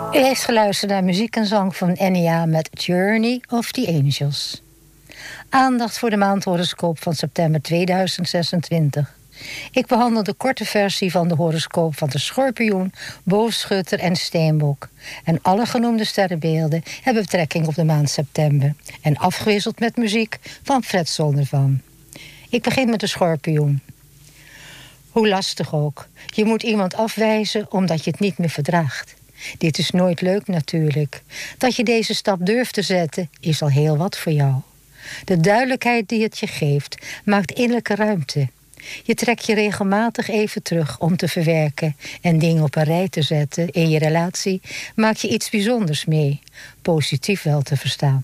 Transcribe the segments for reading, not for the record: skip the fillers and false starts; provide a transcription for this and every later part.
U heeft geluisterd naar muziek en zang van Enya met Journey of the Angels. Aandacht voor de maandhoroscoop van september 2026. Ik behandel de korte versie van de horoscoop van de Schorpioen, Boogschutter en Steenbok. En alle genoemde sterrenbeelden hebben betrekking op de maand september. En afgewisseld met muziek van Fred Zondervan. Ik begin met de Schorpioen. Hoe lastig ook. Je moet iemand afwijzen omdat je het niet meer verdraagt. Dit is nooit leuk natuurlijk. Dat je deze stap durft te zetten is al heel wat voor jou. De duidelijkheid die het je geeft maakt innerlijke ruimte. Je trekt je regelmatig even terug om te verwerken en dingen op een rij te zetten. In je relatie maak je iets bijzonders mee. Positief wel te verstaan.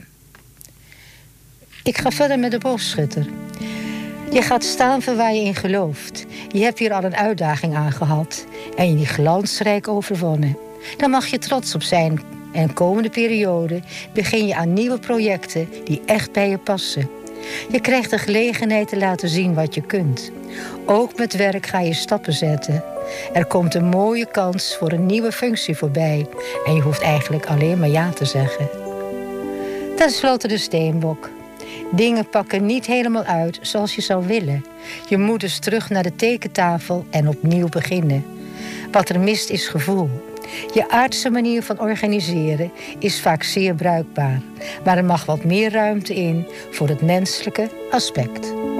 Ik ga verder met de Boogschutter. Je gaat staan voor waar je in gelooft. Je hebt hier al een uitdaging aan gehad en je die glansrijk overwonnen. Daar mag je trots op zijn. En de komende periode begin je aan nieuwe projecten die echt bij je passen. Je krijgt de gelegenheid te laten zien wat je kunt. Ook met werk ga je stappen zetten. Er komt een mooie kans voor een nieuwe functie voorbij. En je hoeft eigenlijk alleen maar ja te zeggen. Ten slotte de Steenbok. Dingen pakken niet helemaal uit zoals je zou willen. Je moet dus terug naar de tekentafel en opnieuw beginnen. Wat er mist is gevoel. Je aardse manier van organiseren is vaak zeer bruikbaar. Maar er mag wat meer ruimte in voor het menselijke aspect.